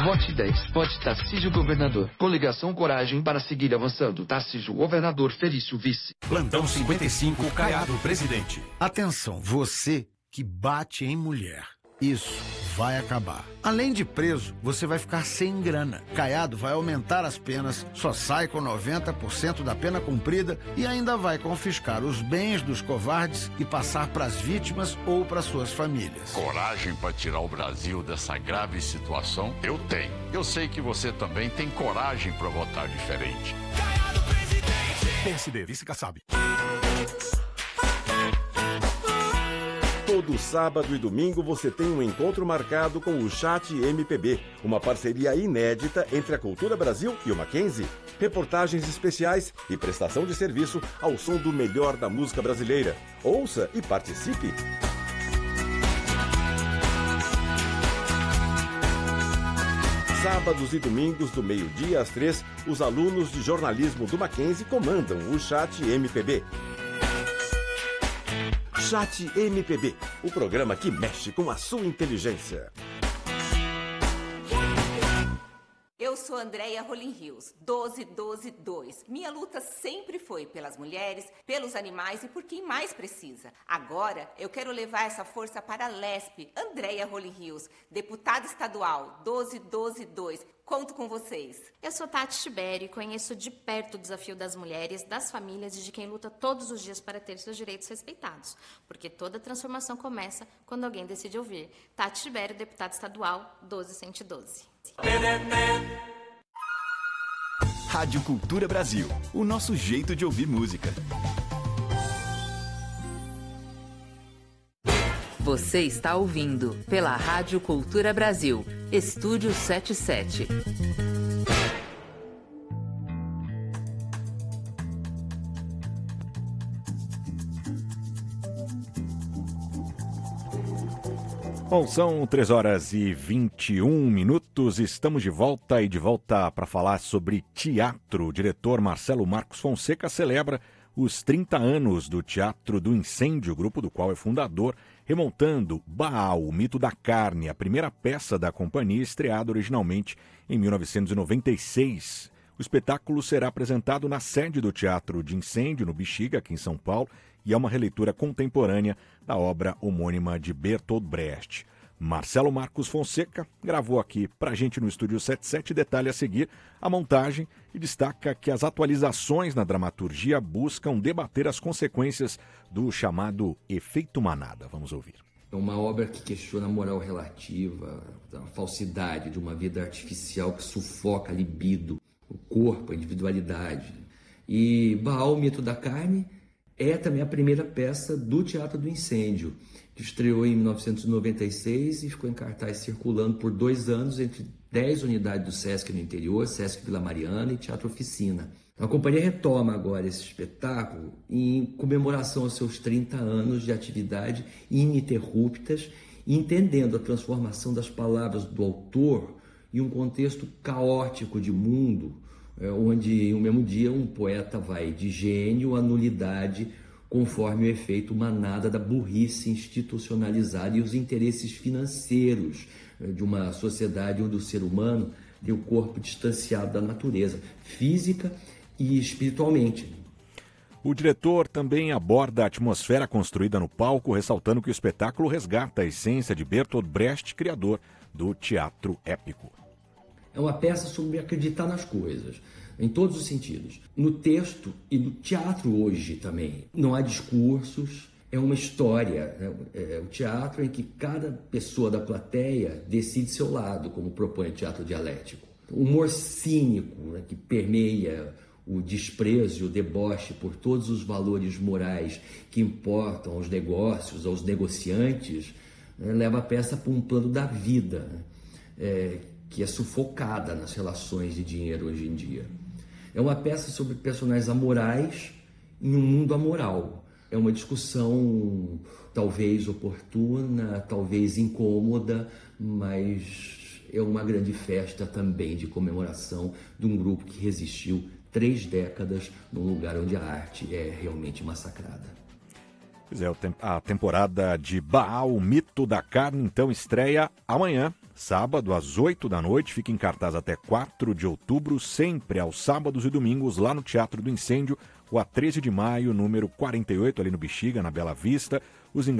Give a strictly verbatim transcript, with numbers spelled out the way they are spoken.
Vote dez. Vote Tarcísio Governador. Coligação Coragem para seguir avançando. Tarcísio Governador, Felício Vice. Plantão cinquenta e cinco, Caiado Presidente. Atenção, você que bate em mulher. Isso vai acabar. Além de preso, você vai ficar sem grana. Caiado vai aumentar as penas, só sai com noventa por cento da pena cumprida e ainda vai confiscar os bens dos covardes e passar para as vítimas ou para suas famílias. Coragem para tirar o Brasil dessa grave situação? Eu tenho. Eu sei que você também tem coragem para votar diferente. Caiado Presidente. P S D, Vice Kassab. Todo sábado e domingo você tem um encontro marcado com o Chat M P B, uma parceria inédita entre a Cultura Brasil e o Mackenzie. Reportagens especiais e prestação de serviço ao som do melhor da música brasileira. Ouça e participe! Sábados e domingos, do meio-dia às três, os alunos de jornalismo do Mackenzie comandam o Chat M P B. Chat M P B, o programa que mexe com a sua inteligência. Eu sou Andréia Rolim Rios, doze doze dois. Minha luta sempre foi pelas mulheres, pelos animais e por quem mais precisa. Agora eu quero levar essa força para a Lespe. Andréia Rolim Rios, deputada estadual, doze doze dois. Conto com vocês. Eu sou Tati Tibério e conheço de perto o desafio das mulheres, das famílias e de quem luta todos os dias para ter seus direitos respeitados. Porque toda transformação começa quando alguém decide ouvir. Tati Tibério, deputada estadual, doze cento e doze. Rádio Cultura Brasil, o nosso jeito de ouvir música. Você está ouvindo pela Rádio Cultura Brasil, Estúdio setenta e sete. Bom, são três horas e vinte e um minutos, estamos de volta e de volta para falar sobre teatro. O diretor Marcelo Marcos Fonseca celebra os trinta anos do Teatro do Incêndio, grupo do qual é fundador, remontando Baal, o mito da carne, a primeira peça da companhia estreada originalmente em mil novecentos e noventa e seis. O espetáculo será apresentado na sede do Teatro de Incêndio, no Bexiga, aqui em São Paulo, e é uma releitura contemporânea da obra homônima de Bertolt Brecht. Marcelo Marcos Fonseca gravou aqui para a gente no Estúdio setenta e sete, detalhe a seguir a montagem e destaca que as atualizações na dramaturgia buscam debater as consequências do chamado efeito manada. Vamos ouvir. É uma obra que questiona a moral relativa, a falsidade de uma vida artificial que sufoca a libido, o corpo, a individualidade. E Baal, o mito da carne, é também a primeira peça do Teatro do Incêndio, que estreou em mil novecentos e noventa e seis e ficou em cartaz circulando por dois anos entre dez unidades do Sesc no interior, Sesc Vila Mariana e Teatro Oficina. A companhia retoma agora esse espetáculo em comemoração aos seus trinta anos de atividade ininterruptas, entendendo a transformação das palavras do autor em um contexto caótico de mundo, onde em um mesmo dia um poeta vai de gênio à nulidade, conforme o efeito manada da burrice institucionalizada e os interesses financeiros de uma sociedade onde o ser humano tem o corpo distanciado da natureza, física e espiritualmente. O diretor também aborda a atmosfera construída no palco, ressaltando que o espetáculo resgata a essência de Bertolt Brecht, criador do teatro épico. É uma peça sobre acreditar nas coisas, em todos os sentidos. No texto e no teatro hoje também. Não há discursos, é uma história. Né? É o teatro em que cada pessoa da plateia decide seu lado, como propõe o teatro dialético. O humor cínico, né, que permeia o desprezo e o deboche por todos os valores morais que importam aos negócios, aos negociantes, né, leva a peça para um plano da vida, né? é, que é sufocada nas relações de dinheiro hoje em dia. É uma peça sobre personagens amorais em um mundo amoral. É uma discussão talvez oportuna, talvez incômoda, mas é uma grande festa também de comemoração de um grupo que resistiu três décadas num lugar onde a arte é realmente massacrada. Pois é, a temporada de Baal, o mito da carne, então estreia amanhã sábado às oito da noite, fica em cartaz até quatro de outubro, sempre aos sábados e domingos, lá no Teatro do Incêndio, Rua treze de maio, número quarenta e oito, ali no Bexiga, na Bela Vista. Os